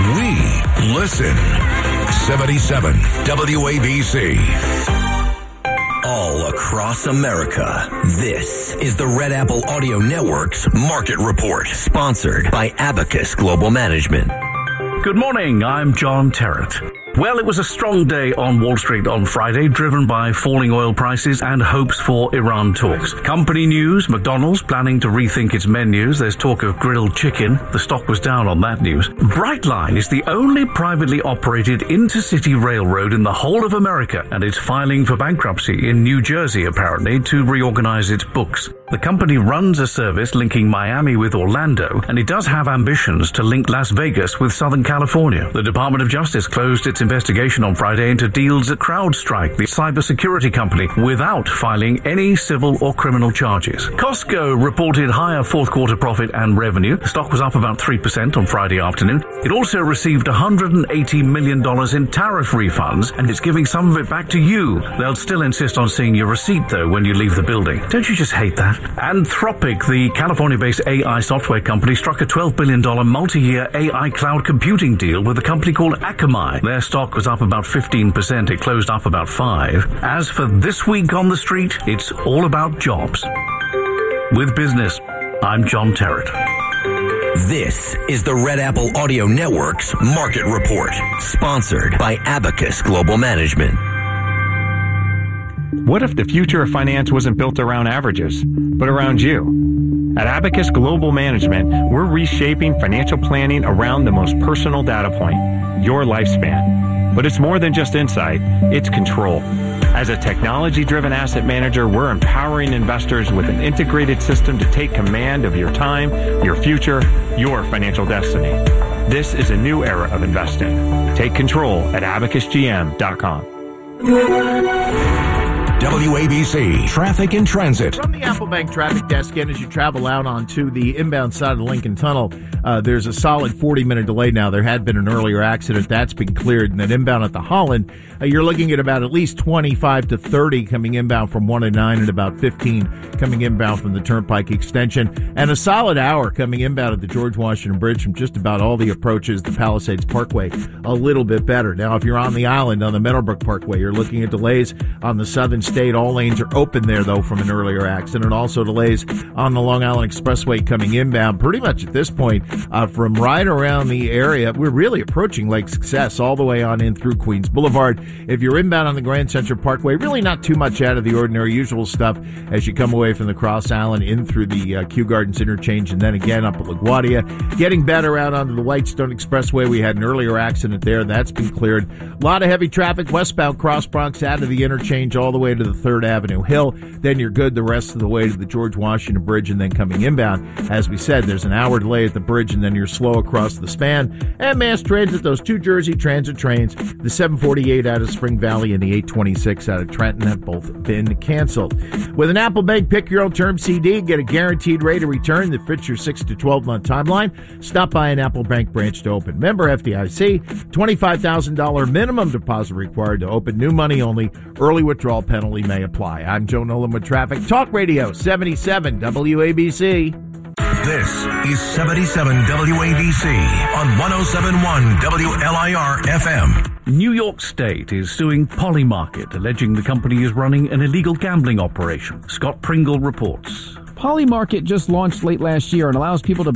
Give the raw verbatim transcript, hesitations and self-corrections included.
We listen. seventy-seven W A B C. All across America, this is the Red Apple Audio Network's Market Report, sponsored by Abacus Global Management. Good morning, I'm John Terrett. Well, it was a strong day on Wall Street on Friday, driven by falling oil prices and hopes for Iran talks. Company news, McDonald's planning to rethink its menus. There's talk of grilled chicken. The stock was down on that news. Brightline is the only privately operated intercity railroad in the whole of America, and it's filing for bankruptcy in New Jersey, apparently, to reorganize its books. The company runs a service linking Miami with Orlando, and it does have ambitions to link Las Vegas with Southern California. The Department of Justice closed its investigation on Friday into deals at CrowdStrike, the cybersecurity company, without filing any civil or criminal charges. Costco reported higher fourth quarter profit and revenue. The stock was up about three percent on Friday afternoon. It also received one hundred eighty million dollars in tariff refunds, and it's giving some of it back to you. They'll still insist on seeing your receipt, though, when you leave the building. Don't you just hate that? Anthropic, the California-based A I software company, struck a twelve billion dollars multi-year A I cloud computing deal with a company called Akamai. Their stock was up about fifteen percent. It closed up about five. As for this week on the street, it's all about jobs. With business, I'm John Terrett. This is the Red Apple Audio Network's Market Report, sponsored by Abacus Global Management. What if the future of finance wasn't built around averages, but around you? At Abacus Global Management, we're reshaping financial planning around the most personal data point, your lifespan. But it's more than just insight, it's control. As a technology-driven asset manager, we're empowering investors with an integrated system to take command of your time, your future, your financial destiny. This is a new era of investing. Take control at abacus g m dot com. W A B C Traffic and Transit. From the Apple Bank traffic desk, and as you travel out onto the inbound side of the Lincoln Tunnel, uh, there's a solid forty-minute delay now. There had been an earlier accident. That's been cleared. And then inbound at the Holland, uh, you're looking at about at least twenty-five to thirty coming inbound from one oh nine and about fifteen coming inbound from the Turnpike extension. And a solid hour coming inbound at the George Washington Bridge from just about all the approaches, the Palisades Parkway, a little bit better. Now, if you're on the island, on the Meadowbrook Parkway, you're looking at delays on the southern state. All lanes are open there, though, from an earlier accident. Also delays on the Long Island Expressway coming inbound. Pretty much at this point, uh, from right around the area, we're really approaching Lake Success all the way on in through Queens Boulevard. If you're inbound on the Grand Central Parkway, really not too much out of the ordinary, usual stuff as you come away from the Cross Island in through the uh, Kew Gardens interchange and then again up at LaGuardia. Getting better out onto the Whitestone Expressway. We had an earlier accident there. That's been cleared. A lot of heavy traffic westbound Cross Bronx out of the interchange all the way to the third Avenue Hill. Then you're good the rest of the way to the George Washington Bridge and then coming inbound. As we said, there's an hour delay at the bridge and then you're slow across the span. And mass transit, those two Jersey Transit trains, the seven forty-eight out of Spring Valley and the eight twenty-six out of Trenton have both been canceled. With an Apple Bank Pick Your Own Term C D, get a guaranteed rate of return that fits your six to twelve month timeline. Stop by an Apple Bank branch to open. Member F D I C, twenty-five thousand dollars minimum deposit required to open. New money only. Early withdrawal penalty may apply. I'm Joe Nolan with Traffic Talk Radio, seventy-seven W A B C. This is seventy-seven W A B C on one oh seven point one W L I R F M. New York State is suing Polymarket, alleging the company is running an illegal gambling operation. Scott Pringle reports. Polymarket just launched late last year and allows people to